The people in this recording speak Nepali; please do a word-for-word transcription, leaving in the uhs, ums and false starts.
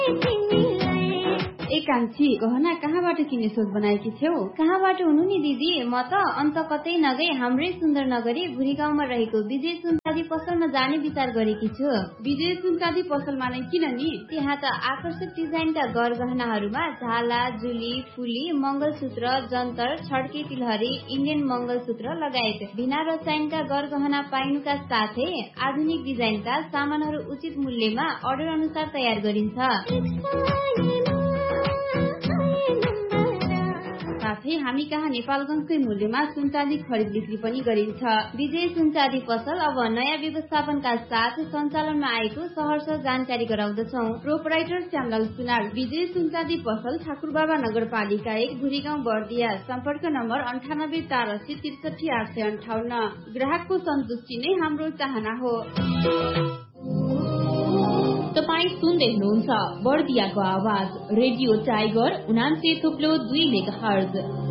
एकांक्षी गहना कहाँबाट किन्ने सोच बनाएकी छेउ? कहाँबाट हुनु नि दिदी? म त अन्त कतै नगई हाम्रै सुन्दर नगरी भुरी गाउँमा रहेको विजय सुनचाँदी पसलमा जाने विचार गरेकी छु। विजय सुनचाँदी पसलमा नै किन नि? त्यहाँ त आकर्षक डिजाइनका गरगहनाहरूमा झाला, जुली, फुली, मंगलसूत्र, जन्तर, छड्के तिलहरी, इन्डियन मंगलसूत्र लगायत बिना रसायनका गरगहना पाइनुका साथै आधुनिक डिजाइनका सामानहरू उचित मूल्यमा अर्डर अनुसार तयार गरिन्छ। साथै हामी कहाँ नेपालगञ्जकै मूल्यमा सुनचाँदी खरिद बिक्री पनि गरिन्छ। विजय सुनचाँदी पसल अब नयाँ व्यवस्थापनका साथ सञ्चालनमा आएको सहर्ष जानकारी गराउँदछौ। प्रोपराइटर श्यामलाल सुनार, विजय सुनचाँदी पसल ठाकुरबाबा नगरपालिका एक भुरीगाउँ बर्दिया। सम्पर्क नम्बर अन्ठानब्बे चार अस्सी त्रिसठी आठ सय अन्ठाउन्न। ग्राहकको सन्तुष्टि नै हाम्रो चाहना हो। तपाईँ सुन्दै हुनुहुन्छ बर्दियाको आवाज रेडियो टाइगर उनान्से थुप्लो दुई मेगा हर्ज।